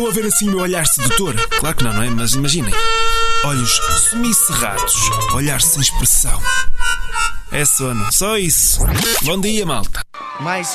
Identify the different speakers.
Speaker 1: Estão a ver assim o meu olhar sedutor? Claro que não, não é? Mas imaginem. Olhos semicerrados, olhar sem expressão. É sono, só isso. Bom dia, malta.
Speaker 2: Mais